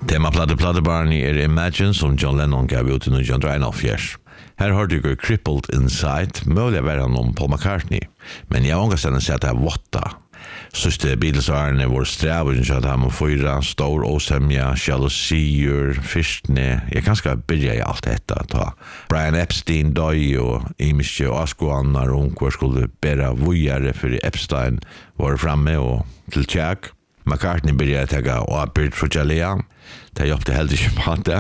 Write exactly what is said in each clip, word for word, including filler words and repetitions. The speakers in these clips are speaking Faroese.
Tema platte plattebarn er Imagine som John Lennon gav ut i nitton einogfjørs. Her har du Crippled Inside, mulig å være han om Paul McCartney, men jeg har ångest enn sett det er våtta. Siste Beatles-årene var streven til at han må fyra, stor åsemja, jalousier, fyrstne. Jeg kan skal begynne i alt dette. Ta Brian Epstein døy og imiske Askoannar og hver skulle bære vujere for Epstein var framme og til tjekk. McCartney begynte å tenke og avbyrd fra Jalea. Det jobbte heldig ikke på det.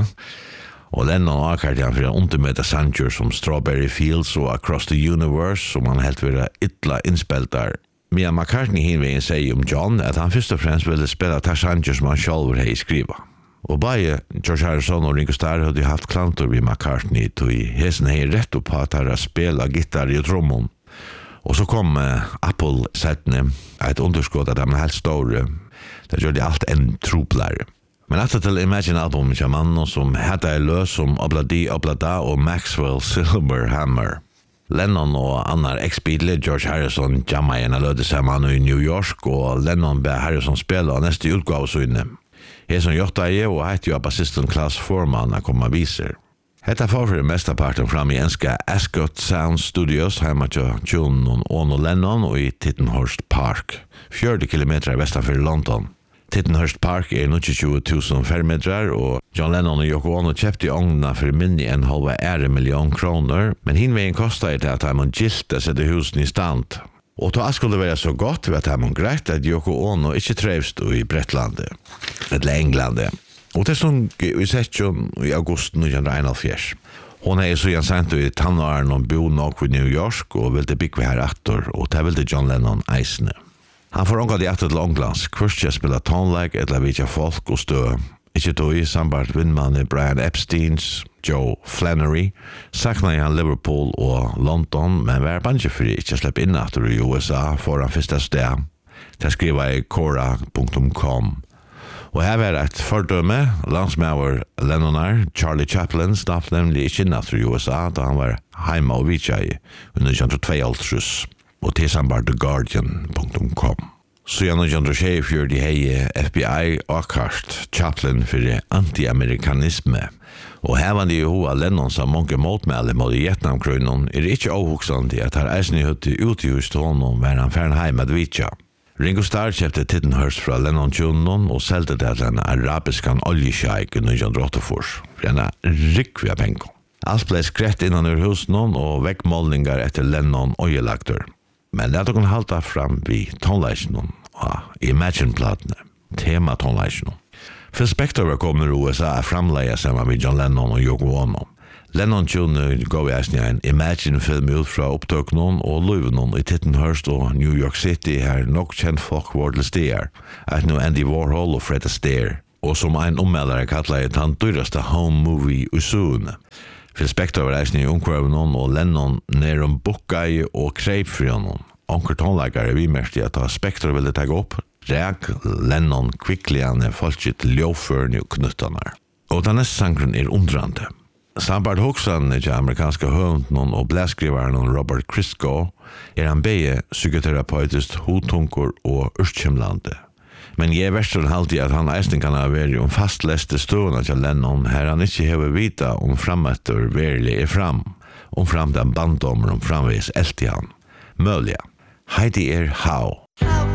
Og Lennon akkurat han for å undermøte sanger som Strawberry Fields og Across the Universe som han helt ville ytla innspilt der. Mia McCartney hinveien sier om John at han først og fremst ville spille tar sanger som han selv ville skriva. Og bare George Harrison og Ringo Starr hadde haft klantor ved McCartney til hesen hei rett opp på at han spela gitar i trommon. Og så kom uh, Apple settene et underskott at han var helt store. Det gjør det alt en troplare. Men etter til Imagine-albumet til mannen som hette er løs som Obladi Oblada og Maxwell Silverhammer. Lennon og annar ex-Beatle, George Harrison, jamma igjen og lødde sammen i New York, og Lennon ber Harrison spille og neste utgave så inne. Jeg som gjort det og hette jo bassisten Klaus Forman å komme viser. Hetta forfører mesteparten fram i enska Ascot Sound Studios hjemme til John og Ono Lennon og i Tittenhurst Park, fjørti kilometer vestanfor London. Tittenhurst Park er tjue tusen fermetrar, og John Lennon og Yoko Ono kjøpte ångna for minni enn halva ære million kroner, men hinveien kostet det at han må gilte sette husen i stand. Og to skulle være så godt ved at han må greit at Yoko Ono ikke trevst i Bretlandet, eller Englandet. Og det som vi sett jo i august nitton einogfjørs. Hon er så igjen sent i tannaren og bo nok i New York og ville bygge her atter, og det ville John Lennon eisne. Han får ångat i atter til Ånglands, kvørst jeg spiller tonlag, eller vidtja folk og stø. Ikke tog i sambart vindmann i Brian Epsteins, Joe Flannery, sakna i han Liverpool og London, men var banjefri ikke slepp inn atter i U S A foran fyrsta sted. Det skriva i Quora punktum com. Og her var et fordømme, landsmauer Lennonar, Charlie Chaplin, snapp nemlig ikke inn atter i U S A, da han var heima og vidtja i under nitton tjueåtte. Og til sambart The Guardian punktum com. Så jeg nitton tjueåtte de hei F B I akkart Chaplin for anti-amerikanisme. Og her var det jo hoa Lennon som mange motmæle mot Vietnamkronen er ikke avhoksande at her eisen i høtti ut i hos honom var han fernheim med Vitja. Ringo Starr kjøpte Tittenhurst fra Lennon Junon og selte det til en arabiskan oljesjeik i nitton åttiofyra for en rikvig penger. Alt ble skrett innan ur husen og vekkmålningar etter Lennon oljelagter. Men det kan halta fram vid tonleisen og Imagine-platene, tema tonleisen. Phil Spector var kommet i U S A framleia sammen med John Lennon og Yoko Ono. Lennon tjone gav i en Imagine-film ut fra opptøkene og løyvene i Tittenhurst og New York City her nok kjent folk var til steder, at nå Andy Warhol og Fred Astaire, og som en ommeldere kallet han dyraste home movie i suene. Phil Spector var reisende i omkvarven og Lennon ned om bukkai og kreip for honom. Onker tonleggare vi mest i at Spector ville ta opp, rek Lennon kvikkligane folket ljåførne og knuttanar. Og den neste sangren er undrande. Sambart Hoxan er amerikanska høvnden og blæskrivaren Robert Christgau er han beie psykoterapeutist hotunkur og urskjemlande. Men jeg vet så alltid at han eisen kan ha vært om fastleste stående til Lennon her han ikke hever vita om frametter verlig er fram, om fram den banddommer om framvis eldt i han. Mølja, Heidi er how.